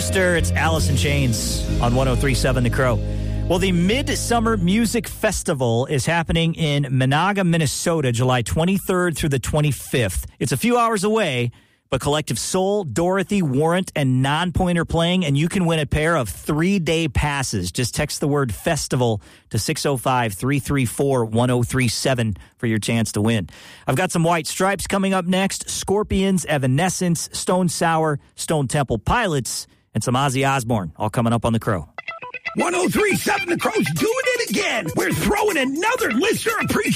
Twister. It's Alice in Chains on 103.7 The Crow. Well, the Midsummer Music Festival is happening in Monaga, Minnesota, July 23rd through the 25th. It's a few hours away, but Collective Soul, Dorothy, Warrant, and Non-Pointer playing, and you can win a pair of 3-day passes. Just text the word festival to 605-334-1037 for your chance to win. I've got some White Stripes coming up next, Scorpions, Evanescence, Stone Sour, Stone Temple Pilots, and some Ozzy Osbourne, all coming up on The Crow. 103.7 The Crow's doing it again. We're throwing another listener appreciation